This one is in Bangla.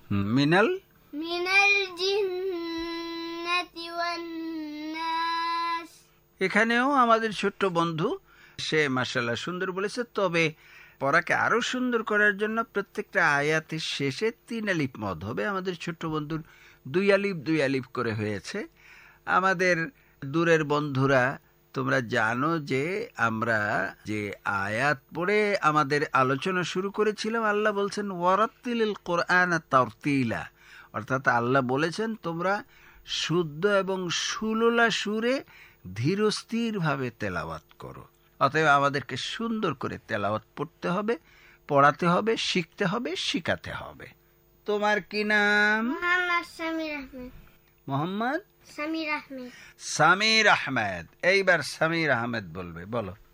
মিনাল জিন্নাতি ওয়ান নাস। এখানেও আমাদের ছোট্ট বন্ধু সে মাশাআল্লাহ সুন্দর বলেছে। তবে পড়াকে আরো সুন্দর করার জন্য প্রত্যেকটা আয়াতের শেষে 3 আলিফ মদ হবে। আমাদের ছোট্ট বন্ধুর 2 আলিফ করে হয়েছে। আমাদের দূরের বন্ধুরা তোমরা জানো যে আমরা যে আয়াত পড়ে আমাদের আলোচনা শুরু করেছিলাম, আল্লাহ বলছেন ওয়ারাত্তিলিল কোরআন তারতিলা, অর্থাৎ আল্লাহ বলেছেন তোমরা শুদ্ধ এবং সুললা সুরে ধীরস্থির ভাবে তেলাওয়াত করো। অতএব আমাদেরকে সুন্দর করে তেলাওয়াত পড়তে হবে, পড়াতে হবে, শিখতে হবে, শিখাতে হবে। তোমার কি নাম? মোহাম্মদ সামির আহমেদ। মোহাম্মদ সামির আহমেদ। সামির আহমেদ। এইবার সামির আহমেদ বলবে, বলো।